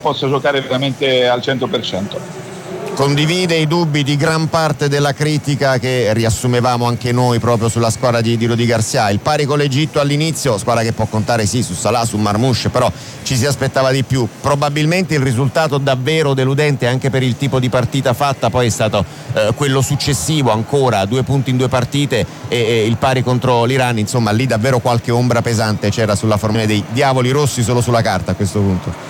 possa giocare veramente al 100%. Condivide i dubbi di gran parte della critica che riassumevamo anche noi proprio sulla squadra di Rudy Garcia. Il pari con l'Egitto all'inizio, squadra che può contare sì su Salah, su Marmoush, però ci si aspettava di più. Probabilmente il risultato davvero deludente anche per il tipo di partita fatta poi è stato quello successivo, ancora 2 punti in 2 partite e il pari contro l'Iran. Insomma, lì davvero qualche ombra pesante c'era sulla formula dei diavoli rossi solo sulla carta a questo punto.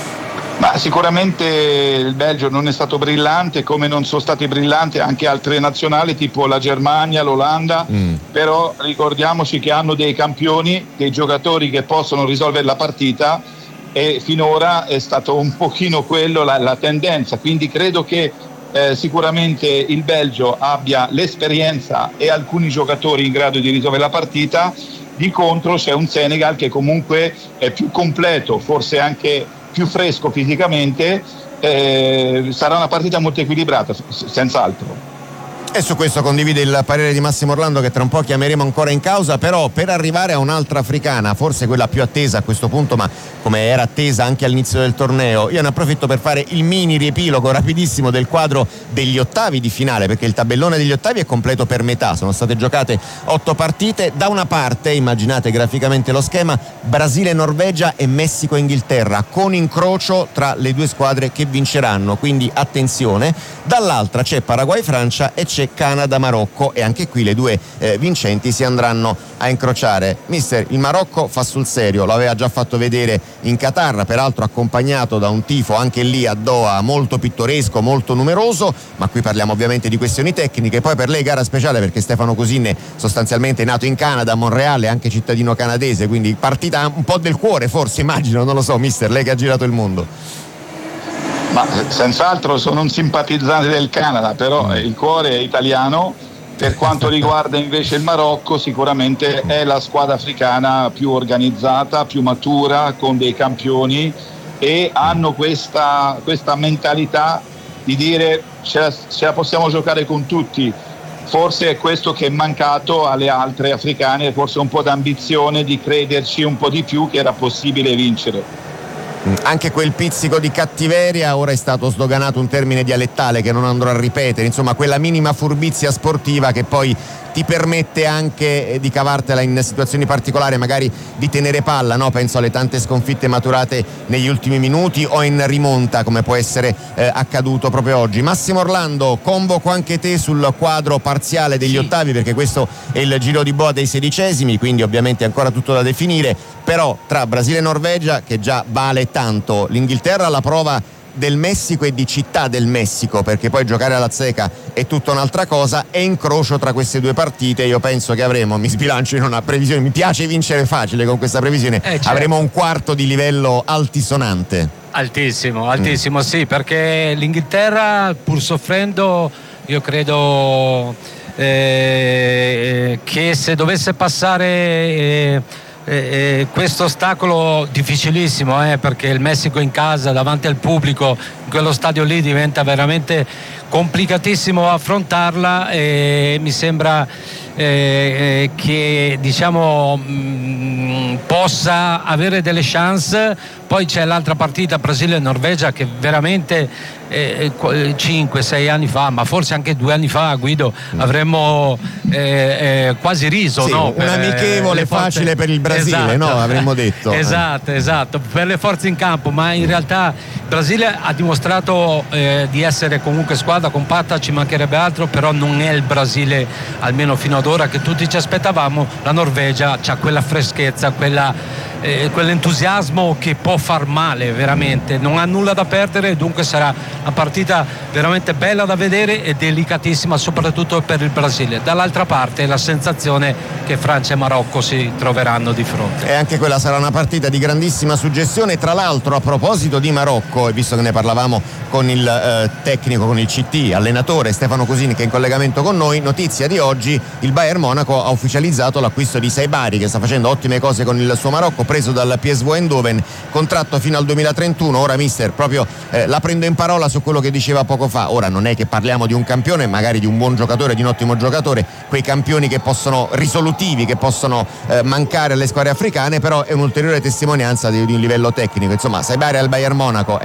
Ma sicuramente il Belgio non è stato brillante, come non sono stati brillanti anche altre nazionali tipo la Germania, l'Olanda, però ricordiamoci che hanno dei campioni, dei giocatori che possono risolvere la partita, e finora è stato un pochino quello la tendenza, quindi credo che sicuramente il Belgio abbia l'esperienza e alcuni giocatori in grado di risolvere la partita. Di contro c'è un Senegal che comunque è più completo, forse anche più fresco fisicamente, sarà una partita molto equilibrata, senz'altro. E su questo condivide il parere di Massimo Orlando, che tra un po' chiameremo ancora in causa. Però per arrivare a un'altra africana, forse quella più attesa a questo punto, ma come era attesa anche all'inizio del torneo, io ne approfitto per fare il mini riepilogo rapidissimo del quadro degli ottavi di finale, perché il tabellone degli ottavi è completo per metà, sono state giocate 8 partite. Da una parte, immaginate graficamente lo schema, Brasile, Norvegia e Messico e Inghilterra, con incrocio tra le due squadre che vinceranno, quindi attenzione. Dall'altra c'è Paraguay, Francia e c'è Canada, Marocco, e anche qui le due vincenti si andranno a incrociare. Mister, il Marocco fa sul serio, lo aveva già fatto vedere in Qatar, peraltro accompagnato da un tifo anche lì a Doha molto pittoresco, molto numeroso, ma qui parliamo ovviamente di questioni tecniche. Poi per lei gara speciale perché Stefano Cosin sostanzialmente è nato in Canada, a Montreal, anche cittadino canadese, quindi partita un po' del cuore forse, immagino, non lo so mister, lei che ha girato il mondo. Ma senz'altro sono un simpatizzante del Canada, però il cuore è italiano. Per quanto riguarda invece il Marocco, sicuramente è la squadra africana più organizzata, più matura, con dei campioni, e hanno questa mentalità di dire ce la possiamo giocare con tutti. Forse è questo che è mancato alle altre africane, forse un po' d'ambizione, di crederci un po' di più che era possibile vincere. Anche quel pizzico di cattiveria, ora è stato sdoganato un termine dialettale che non andrò a ripetere, insomma quella minima furbizia sportiva che poi ti permette anche di cavartela in situazioni particolari, magari di tenere palla, no? Penso alle tante sconfitte maturate negli ultimi minuti o in rimonta, come può essere accaduto proprio oggi. Massimo Orlando, convoco anche te sul quadro parziale degli ottavi, perché questo è il giro di boa dei 16esimi, quindi ovviamente ancora tutto da definire, però tra Brasile e Norvegia, che già vale tanto, l'Inghilterra alla prova del Messico e di città del Messico, perché poi giocare alla cieca è tutta un'altra cosa, e incrocio tra queste due partite io penso che avremo, mi sbilancio in una previsione, mi piace vincere facile con questa previsione, certo. Avremo un quarto di livello altisonante. Altissimo, sì, perché l'Inghilterra, pur soffrendo, io credo che se dovesse passare questo ostacolo difficilissimo, perché il Messico in casa davanti al pubblico in quello stadio lì diventa veramente complicatissimo affrontarla, e mi sembra che diciamo possa avere delle chance. Poi c'è l'altra partita, Brasile e Norvegia, che veramente 5-6 anni fa, ma forse anche 2 anni fa, Guido, avremmo quasi riso, sì, no? Un amichevole facile per il Brasile, esatto. No? Avremmo detto. Esatto, per le forze in campo, ma in realtà il Brasile ha dimostrato di essere comunque squadra compatta, ci mancherebbe altro, però non è il Brasile, almeno fino ad ora, che tutti ci aspettavamo. La Norvegia ha quella freschezza, quell'entusiasmo che può far male veramente, non ha nulla da perdere, dunque sarà una partita veramente bella da vedere e delicatissima soprattutto per il Brasile. Dall'altra parte la sensazione che Francia e Marocco si troveranno di fronte, e anche quella sarà una partita di grandissima suggestione. Tra l'altro, a proposito di Marocco, e visto che ne parlavamo con il tecnico, con il CT, allenatore Stefano Cosin, che è in collegamento con noi, notizia di oggi: il Bayern Monaco ha ufficializzato l'acquisto di Saibari, che sta facendo ottime cose con il suo Marocco, preso dal PSV Eindhoven, contratto fino al 2031. Ora mister, proprio la prendo in parola su quello che diceva poco fa. Ora non è che parliamo di un campione, magari di un buon giocatore, di un ottimo giocatore, quei campioni che possono risolutivi, che possono mancare alle squadre africane, però è un'ulteriore testimonianza di un livello tecnico. Insomma, Saibari al Bayern Monaco